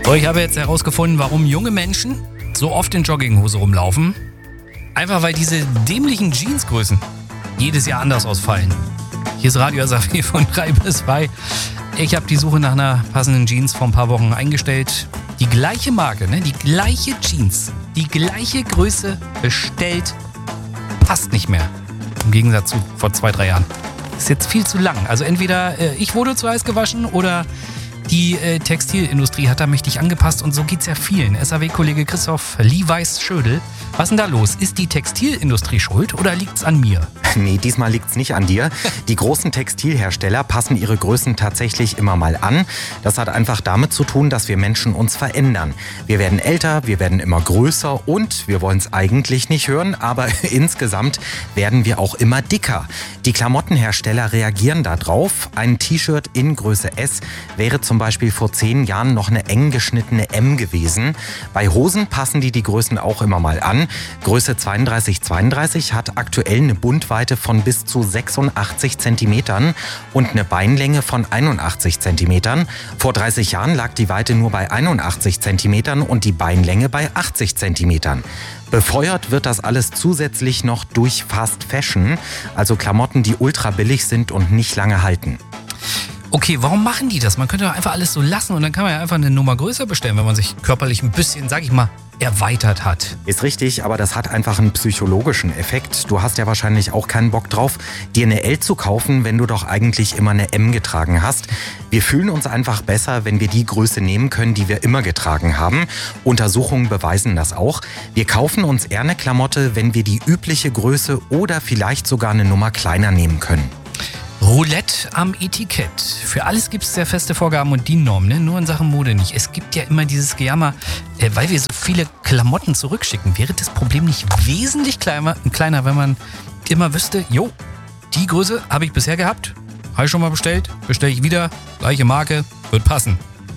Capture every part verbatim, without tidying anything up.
So, ich habe jetzt herausgefunden, warum junge Menschen so oft in Jogginghose rumlaufen. Einfach weil diese dämlichen Jeansgrößen jedes Jahr anders ausfallen. Hier ist Radio S A W von drei bis zwei. Ich habe die Suche nach einer passenden Jeans vor ein paar Wochen eingestellt. Die gleiche Marke, ne? Die gleiche Jeans, die gleiche Größe bestellt, passt nicht mehr. Im Gegensatz zu vor zwei, drei Jahren. Ist jetzt viel zu lang. Also entweder äh, ich wurde zu heiß gewaschen oder die äh, Textilindustrie hat da mächtig angepasst und so geht's ja vielen. S A W-Kollege Christoph Lieweiß-Schödel. Was ist denn da los? Ist die Textilindustrie schuld oder liegt's an mir? Nee, diesmal liegt's nicht an dir. Die großen Textilhersteller passen ihre Größen tatsächlich immer mal an. Das hat einfach damit zu tun, dass wir Menschen uns verändern. Wir werden älter, wir werden immer größer und wir wollen es eigentlich nicht hören, aber insgesamt werden wir auch immer dicker. Die Klamottenhersteller reagieren darauf. Ein T-Shirt in Größe S wäre zum Beispiel vor zehn Jahren noch eine eng geschnittene M gewesen. Bei Hosen passen die die Größen auch immer mal an. Größe zweiunddreißig zweiunddreißig hat aktuell eine Bundweite von bis zu sechsundachtzig Zentimetern und eine Beinlänge von einundachtzig Zentimetern. Vor dreißig Jahren lag die Weite nur bei einundachtzig Zentimetern und die Beinlänge bei achtzig Zentimetern. Befeuert wird das alles zusätzlich noch durch Fast Fashion, also Klamotten, die ultra billig sind und nicht lange halten. Okay, warum machen die das? Man könnte doch einfach alles so lassen und dann kann man ja einfach eine Nummer größer bestellen, wenn man sich körperlich ein bisschen, sag ich mal, erweitert hat. Ist richtig, aber das hat einfach einen psychologischen Effekt. Du hast ja wahrscheinlich auch keinen Bock drauf, dir eine L zu kaufen, wenn du doch eigentlich immer eine M getragen hast. Wir fühlen uns einfach besser, wenn wir die Größe nehmen können, die wir immer getragen haben. Untersuchungen beweisen das auch. Wir kaufen uns eher eine Klamotte, wenn wir die übliche Größe oder vielleicht sogar eine Nummer kleiner nehmen können. Roulette am Etikett. Für alles gibt es sehr feste Vorgaben und D I N-Normen, ne? Nur in Sachen Mode nicht. Es gibt ja immer dieses Gejammer, äh, weil wir so viele Klamotten zurückschicken. Wäre das Problem nicht wesentlich kleiner, kleiner wenn man immer wüsste, jo, die Größe habe ich bisher gehabt, habe ich schon mal bestellt, bestelle ich wieder, gleiche Marke, wird passen.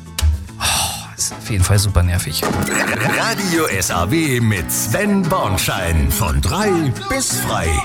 Oh, ist auf jeden Fall super nervig. Radio S A W mit Sven Bornschein von drei bis frei.